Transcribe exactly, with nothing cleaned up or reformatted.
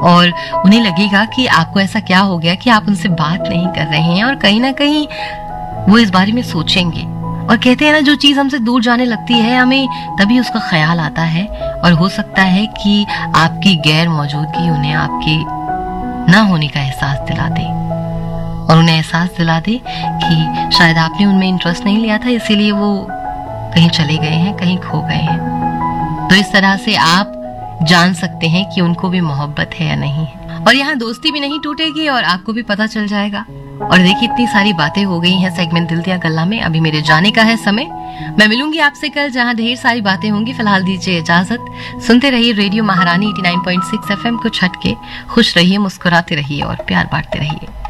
और उन्हें लगेगा कि आपको ऐसा क्या हो गया कि आप उनसे बात नहीं कर रहे हैं, और कहीं ना कहीं वो इस बारे में सोचेंगे। और कहते हैं ना, जो चीज हमसे दूर जाने लगती है हमें तभी उसका ख्याल आता है, और हो सकता है कि आपकी गैर मौजूदगी उन्हें आपके ना होने का एहसास दिला दे, और उन्हें एहसास दिला दे कि शायद आपने उनमें इंटरेस्ट नहीं लिया था, इसीलिए वो कहीं चले गए हैं, कहीं खो गए हैं। तो इस तरह से आप जान सकते हैं कि उनको भी मोहब्बत है या नहीं है, और यहाँ दोस्ती भी नहीं टूटेगी और आपको भी पता चल जाएगा। और देखिए, इतनी सारी बातें हो गई हैं सेगमेंट दिल दिया गल्ला में। अभी मेरे जाने का है समय। मैं मिलूंगी आपसे कल, जहां ढेर सारी बातें होंगी। फिलहाल दीजिए इजाजत। सुनते रहिए रेडियो महारानी eighty nine point six FM. कुछ हटके खुश रहिए, मुस्कुराते रहिए और प्यार बांटते रहिए।